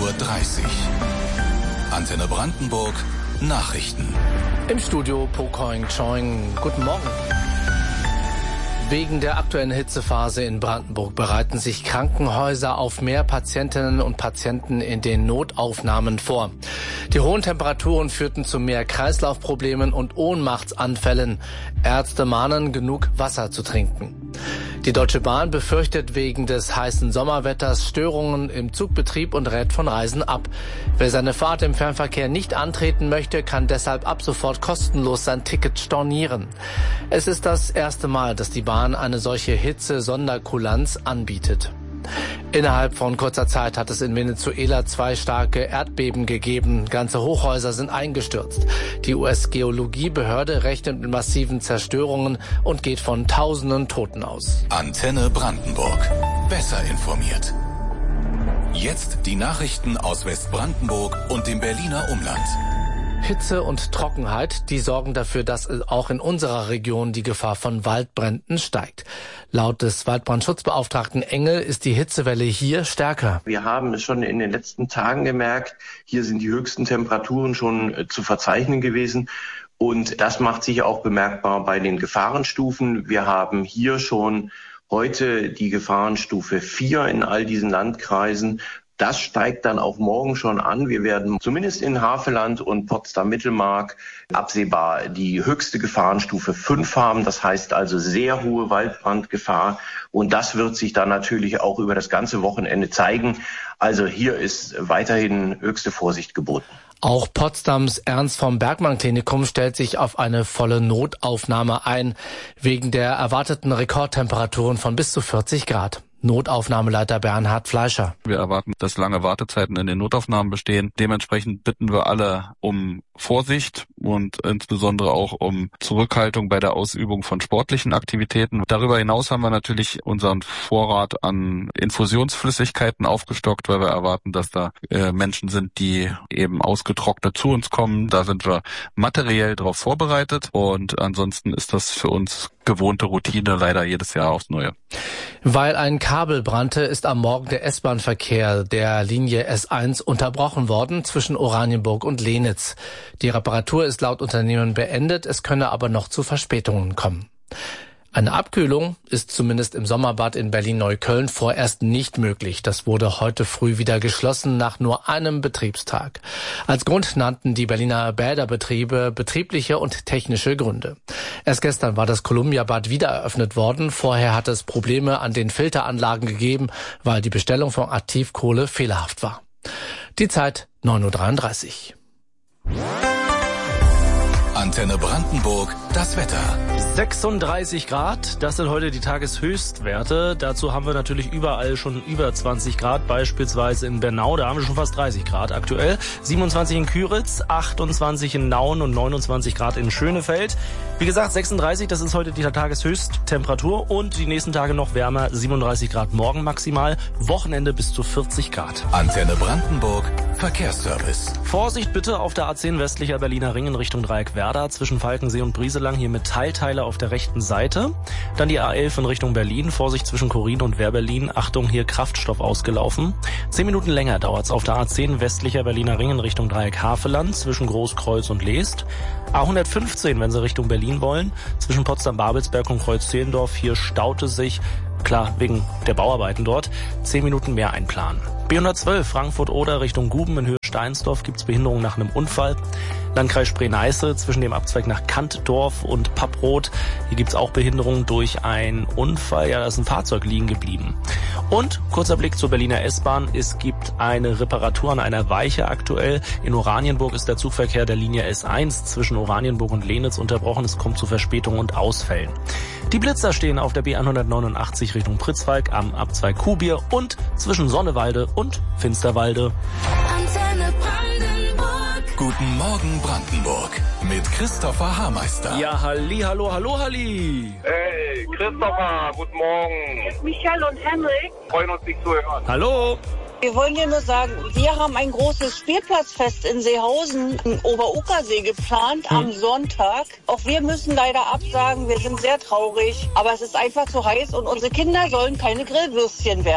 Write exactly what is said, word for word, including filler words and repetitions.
Uhr dreißig. Antenne Brandenburg, Nachrichten. Im Studio Pokoing Choing. Guten Morgen. Wegen der aktuellen Hitzephase in Brandenburg bereiten sich Krankenhäuser auf mehr Patientinnen und Patienten in den Notaufnahmen vor. Die hohen Temperaturen führten zu mehr Kreislaufproblemen und Ohnmachtsanfällen. Ärzte mahnen, genug Wasser zu trinken. Die Deutsche Bahn befürchtet wegen des heißen Sommerwetters Störungen im Zugbetrieb und rät von Reisen ab. Wer seine Fahrt im Fernverkehr nicht antreten möchte, kann deshalb ab sofort kostenlos sein Ticket stornieren. Es ist das erste Mal, dass die Bahn eine solche Hitze-Sonderkulanz anbietet. Innerhalb von kurzer Zeit hat es in Venezuela zwei starke Erdbeben gegeben. Ganze Hochhäuser sind eingestürzt. Die U S-Geologiebehörde rechnet mit massiven Zerstörungen und geht von Tausenden Toten aus. Antenne Brandenburg. Besser informiert. Jetzt die Nachrichten aus Westbrandenburg und dem Berliner Umland. Hitze und Trockenheit, die sorgen dafür, dass auch in unserer Region die Gefahr von Waldbränden steigt. Laut des Waldbrandschutzbeauftragten Engel ist die Hitzewelle hier stärker. Wir haben es schon in den letzten Tagen gemerkt, hier sind die höchsten Temperaturen schon zu verzeichnen gewesen. Und das macht sich auch bemerkbar bei den Gefahrenstufen. Wir haben hier schon heute die Gefahrenstufe vier in all diesen Landkreisen. Das steigt dann auch morgen schon an. Wir werden zumindest in Havelland und Potsdam-Mittelmark absehbar die höchste Gefahrenstufe fünf haben. Das heißt also sehr hohe Waldbrandgefahr. Und das wird sich dann natürlich auch über das ganze Wochenende zeigen. Also hier ist weiterhin höchste Vorsicht geboten. Auch Potsdams Ernst vom Bergmann Klinikum stellt sich auf eine volle Notaufnahme ein, wegen der erwarteten Rekordtemperaturen von bis zu vierzig Grad. Notaufnahmeleiter Bernhard Fleischer. Wir erwarten, dass lange Wartezeiten in den Notaufnahmen bestehen. Dementsprechend bitten wir alle um Vorsicht und insbesondere auch um Zurückhaltung bei der Ausübung von sportlichen Aktivitäten. Darüber hinaus haben wir natürlich unseren Vorrat an Infusionsflüssigkeiten aufgestockt, weil wir erwarten, dass da äh, Menschen sind, die eben ausgetrocknet zu uns kommen. Da sind wir materiell darauf vorbereitet und ansonsten ist das für uns gewohnte Routine, leider jedes Jahr aufs Neue. Weil ein Kabel brannte, ist am Morgen der S-Bahn-Verkehr der Linie S eins unterbrochen worden zwischen Oranienburg und Lenitz. Die Reparatur ist laut Unternehmen beendet, es könne aber noch zu Verspätungen kommen. Eine Abkühlung ist zumindest im Sommerbad in Berlin-Neukölln vorerst nicht möglich. Das wurde heute früh wieder geschlossen nach nur einem Betriebstag. Als Grund nannten die Berliner Bäderbetriebe betriebliche und technische Gründe. Erst gestern war das Columbia-Bad wieder eröffnet worden. Vorher hat es Probleme an den Filteranlagen gegeben, weil die Bestellung von Aktivkohle fehlerhaft war. Die Zeit neun Uhr dreiunddreißig. Antenne Brandenburg, das Wetter. sechsunddreißig Grad, das sind heute die Tageshöchstwerte. Dazu haben wir natürlich überall schon über zwanzig Grad, beispielsweise in Bernau, da haben wir schon fast dreißig Grad aktuell. siebenundzwanzig in Küritz, achtundzwanzig in Nauen und neunundzwanzig Grad in Schönefeld. Wie gesagt, sechsunddreißig, das ist heute die Tageshöchsttemperatur und die nächsten Tage noch wärmer, siebenunddreißig Grad morgen maximal, Wochenende bis zu vierzig Grad. Antenne Brandenburg, Verkehrsservice. Vorsicht bitte auf der A zehn westlicher Berliner Ring in Richtung Dreieck Werder zwischen Falkensee und Brieselang, hier Metallteile auf der rechten Seite. Dann die A elf in Richtung Berlin, Vorsicht zwischen Chorin und Wehrberlin, Achtung, hier Kraftstoff ausgelaufen. Zehn Minuten länger dauert's auf der A zehn westlicher Berliner Ring in Richtung Dreieck Havelland zwischen Großkreuz und Leest. A hundertfünfzehn, wenn Sie Richtung Berlin wollen, zwischen Potsdam-Babelsberg und Kreuz-Zehlendorf, hier staute sich, klar, wegen der Bauarbeiten dort, zehn Minuten mehr einplanen. B hundertzwölf Frankfurt-Oder Richtung Guben in Höhe Steinsdorf gibt's Behinderungen nach einem Unfall. Landkreis Spree-Neiße zwischen dem Abzweig nach Kantdorf und Papproth. Hier gibt's auch Behinderungen durch einen Unfall. Ja, da ist ein Fahrzeug liegen geblieben. Und kurzer Blick zur Berliner S-Bahn. Es gibt eine Reparatur an einer Weiche aktuell. In Oranienburg ist der Zugverkehr der Linie S eins zwischen Oranienburg und Lenitz unterbrochen. Es kommt zu Verspätungen und Ausfällen. Die Blitzer stehen auf der B hundertneunundachtzig Richtung Pritzwalk am Abzweig Kuhbier und zwischen Sonnewalde und Finsterwalde. Antenne Brandenburg. Guten Morgen Brandenburg mit Christopher Haarmeister. Ja, halli, hallo, hallo, halli. Hey, Christopher, guten Morgen. Michael und Henrik. Freuen uns, dich zu hören. Hallo. Wir wollen dir nur sagen, wir haben ein großes Spielplatzfest in Seehausen im Oberuckersee geplant hm. am Sonntag. Auch wir müssen leider absagen, wir sind sehr traurig, aber es ist einfach zu heiß und unsere Kinder sollen keine Grillwürstchen werden.